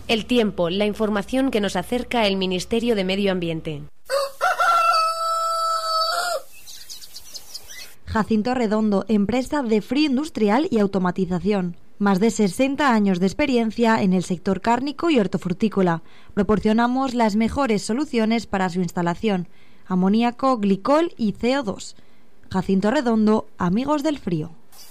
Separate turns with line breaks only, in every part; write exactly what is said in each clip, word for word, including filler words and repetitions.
El tiempo, la información que nos acerca el Ministerio de Medio Ambiente.
Jacinto Redondo, empresa de frío industrial y automatización. Más de sesenta años de experiencia en el sector cárnico y hortofrutícola. Proporcionamos las mejores soluciones para su instalación: amoníaco, glicol y C O dos. Jacinto Redondo, amigos del frío.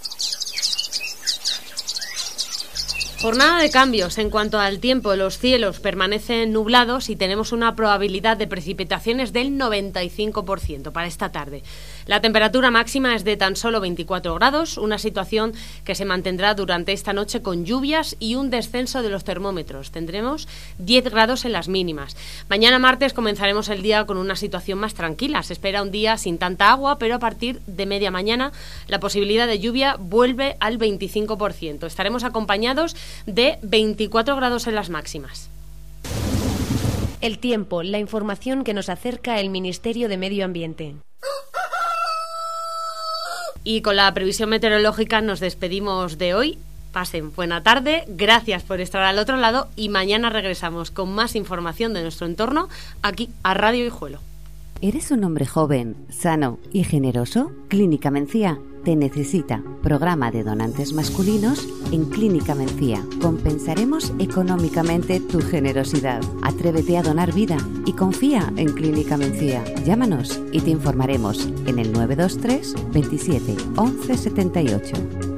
Jornada de cambios. En cuanto al tiempo, los cielos permanecen nublados y tenemos una probabilidad de precipitaciones del noventa y cinco por ciento para esta tarde. La temperatura máxima es de tan solo veinticuatro grados, una situación que se mantendrá durante esta noche con lluvias y un descenso de los termómetros. Tendremos diez grados en las mínimas. Mañana martes comenzaremos el día con una situación más tranquila. Se espera un día sin tanta agua, pero a partir de media mañana la posibilidad de lluvia vuelve al veinticinco por ciento. Estaremos acompañados de veinticuatro grados en las máximas.
El tiempo, la información que nos acerca el Ministerio de Medio Ambiente.
Y con la previsión meteorológica nos despedimos de hoy. Pasen buena tarde, gracias por estar al otro lado y mañana regresamos con más información de nuestro entorno aquí a Radio Guijuelo.
¿Eres un hombre joven, sano y generoso? Clínica Mencía te necesita. Programa de donantes masculinos en Clínica Mencía. Compensaremos económicamente tu generosidad. Atrévete a donar vida y confía en Clínica Mencía. Llámanos y te informaremos en el nueve dos tres veintisiete once setenta y ocho.